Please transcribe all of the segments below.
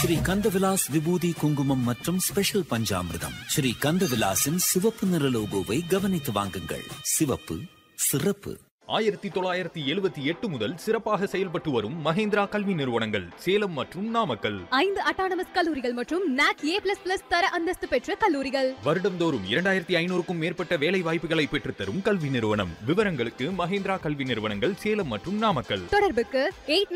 ஸ்ரீ கந்தவிலாஸ் விபூதி குங்குமம் மற்றும் ஸ்பெஷல் பஞ்சாமிர்தம். ஸ்ரீ கந்தவிலாசின் சிவப்பு நிற லோகோவை கவனித்து வாங்குங்கள். சிவப்பு சிறப்பு. 1978 முதல் சிறப்பாக செயல்பட்டு வரும் மஹேந்திரா கல்வி நிறுவனங்கள் சேலம் மற்றும் நாமக்கல். 5 அட்டானமஸ் கல்லூரிகள் மற்றும் NAC A++ தர அந்தஸ்து பெற்ற கல்லூரிகள். வருடந்தோறும் 2500க்கும் மேற்பட்ட வேலை வாய்ப்புகளை பெற்றுத்தரும் கல்வி நிறுவனம். விவரங்களுக்கு மஹேந்திரா கல்வி நிறுவனங்கள் சேலம் மற்றும் நாமக்கல். தொடர்புக்கு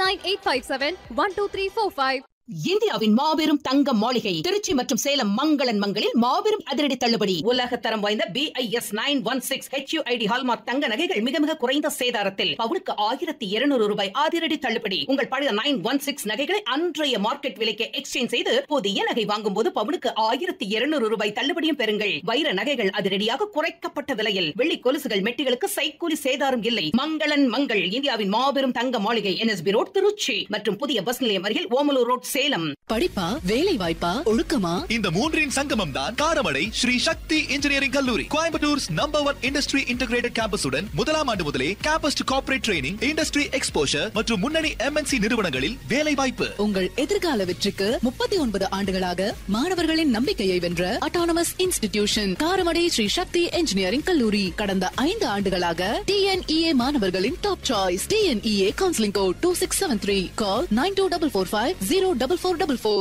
8985712345. இந்தியாவின் மாபெரும் தங்க மாளிகை திருச்சி மற்றும் சேலம் மங்களன் மங்களில் மாபெரும் அதிரடி தள்ளுபடி. உலக தரம் வாய்ந்த BIS 916 HUID ஹால்மார்க் தங்க நகைகள் மிக மிக குறைந்த சேதாரத்தில் பவுனுக்கு 1200 ரூபாய் அதிரடி தள்ளுபடி. உங்கள் பழைய 916 நகைகளை அன்றைய மார்க்கெட் விலைக்கு எக்ஸ்சேஞ்ச் செய்து புதிய நகை வாங்கும் போது பவுனுக்கு 1200 ரூபாய் தள்ளுபடியும் பெறுங்கள். வைர நகைகள் அதிரடியாக குறைக்கப்பட்ட விலையில், வெள்ளி கொலுசுகள் மெட்டிகளுக்கு சைக்கூலி சேதாரம் இல்லை. மங்களன் மங்கள் இந்தியாவின் மாபெரும் தங்க மாளிகை NSB ரோட் திருச்சி மற்றும் புதிய பஸ் நிலையம் அருகில் ஓமலூர் ரோட் சேலம். படிப்பா வேலை வாய்ப்பா ஒழுக்கமா, இந்த மூன்றின் சங்கமம் தான் காரமடை ஸ்ரீ சக்தி இன்ஜினியரிங் கல்லூரி. கோயம்புத்தூர்ஸ் நம்பர் 1 இண்டஸ்ட்ரி இன்டகிரேட்டட் கேம்பஸுடன் முதலாம் ஆண்டு முதலே campus to corporate training, industry exposure மற்றும் முன்னணி MNC நிறுவனங்களில் வேலை வாய்ப்பு. உங்கள் எதிர்கால வெற்றிக்கு 39 ஆண்டுகளாக மாணவர்களின் நம்பிக்கையை வென்ற அட்டானமஸ் இன்ஸ்டிடியூஷன் காரமடை ஸ்ரீ சக்தி இன்ஜினியரிங் கல்லூரி. கடந்த 5 ஆண்டுகளாக TNEA மாணவர்களின் top choice. TNEA counselling code 2673. கால் 9244504444.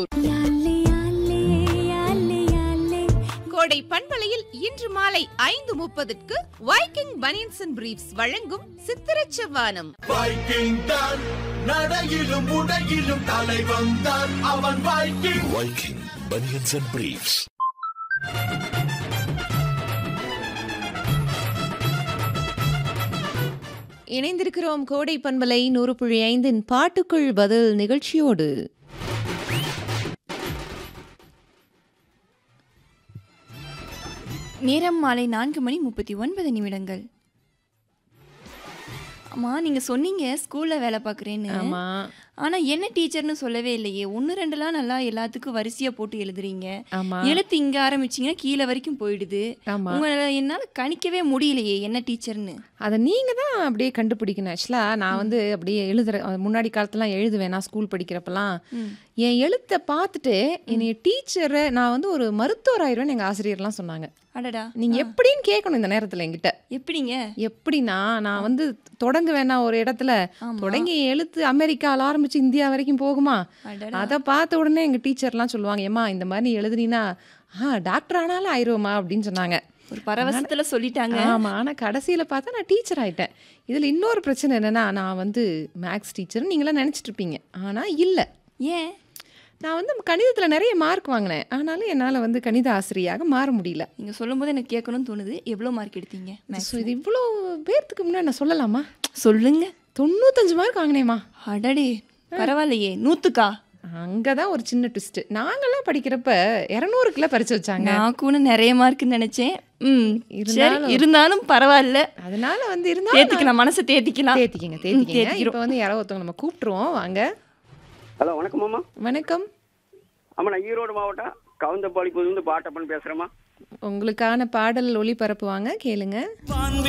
கோடை பண்பலையில் இன்று மாலை 5:30க்கு வைக்கிங் பனியன்ஸ் அண்ட் பிரீஃப்ஸ் வழங்கும் சித்திரச் செவ்வானம். வைக்கிங் தான் நடையிலும் உடையிலும் தலைவன் தான் அவன். Viking banians and briefs. இணைந்திருக்கிறோம் கோடை பண்பலை 100.5 பாட்டுக்குள் பதில் நிகழ்ச்சியோடு. நேரம் மாலை 4:39. ஆமா, நீங்க சொன்னீங்க ஸ்கூல்ல வேலை பார்க்குறேன்னு. ஆமா, ஆனா என்ன டீச்சர்னு சொல்லவே இல்லையே. 1-2 நல்லா எல்லாத்துக்கும் வரிசையா போட்டு எழுதுறீங்க. ஆமா, எழுத்து இங்க ஆரம்பிச்சீங்கன்னா கீழே வரைக்கும் போயிடுது. ஆமா, உங்களை என்னால கணிக்கவே முடியலையே என்ன டீச்சர்னு. அதை நீங்க தான் அப்படியே கண்டுபிடிக்கணும். ஆக்சுவலா நான் வந்து அப்படியே முன்னாடி காலத்துலாம் எழுதுவேன். நான் ஸ்கூல் படிக்கிறப்பெல்லாம் என் எழுத்தை பார்த்துட்டு என்னைய டீச்சரை நான் வந்து ஒரு மருத்துவர் ஆயிடுவேன்னு எங்க ஆசிரியர்லாம் சொன்னாங்க. அடடா, நீங்க எப்படின்னு கேட்கணும் இந்த நேரத்துல என்கிட்ட. எப்படிங்க? எப்படின்னா, நான் வந்து தொடங்குவேன்னா ஒரு இடத்துல தொடங்கி எழுத்து அமெரிக்கால ஆரம்பிச்சு இந்தியா வரைக்கும் போகுமா, அதை பார்த்த உடனே எங்க டீச்சர்லாம் சொல்லுவாங்க, ஏமா இந்த மாதிரி நீ எழுதுனீன்னா டாக்டர் ஆனாலும் ஆயிடுவோமா அப்படின்னு சொன்னாங்க. ஒரு பரவசத்துல சொல்லிட்டாங்க. ஆமா, ஆனா கடைசியில பார்த்தா நான் டீச்சர் ஆயிட்டேன். இதுல இன்னொரு பிரச்சனை என்னன்னா, நான் வந்து மேக்ஸ் டீச்சர் நீங்களாம் நினைச்சிட்டு இருப்பீங்க. ஆனா இல்ல. ஏன்? நான் வந்து கணிதத்தில் நிறைய மார்க் வாங்கினேன். ஆனாலும் என்னால் வந்து கணித ஆசிரியராக மாற முடியல. நீங்கள் சொல்லும்போது எனக்கு கேட்கணும்னு தோணுது. எவ்வளோ மார்க் எடுத்தீங்க? இது இவ்வளோ பேர்த்துக்கு முன்னாடி நான் சொல்லலாமா? சொல்லுங்க. 95 மார்க் வாங்கினேம்மா. அடடே, பரவாயில்லையே. 100க்கா? அங்கே தான் ஒரு சின்ன ட்விஸ்ட்டு. நாங்கள்லாம் படிக்கிறப்ப 200க்குள்ள பரிச்சு வச்சாங்க. நான் கூட நிறைய மார்க்குன்னு நினச்சேன். இருந்தாலும் பரவாயில்ல. அதனால வந்து இருந்தாலும் தேத்திக்கலாம், மனசை தேத்திக்கலாம். தேத்திக்கிங்க. இப்போ வந்து யாரோ ஒருத்தவங்க நம்ம கூப்பிட்டுருவோம். வாங்க. ஹலோ, வணக்கம் அம்மா. வணக்கம். ஆமாம், நான் ஈரோடு மாவட்டம் கவுந்தப்பாளையத்துலேருந்து பாட்டப்பன் பேசுகிறேம்மா. உங்களுக்கான பாடல் ஒளிபரப்புவாங்க, கேளுங்க.